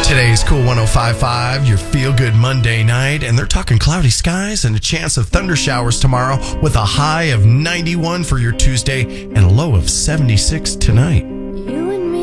Today's Cool 105.5, your feel-good Monday night, and they're talking cloudy skies and a chance of thunder showers tomorrow with a high of 91 for your Tuesday and a low of 76 tonight.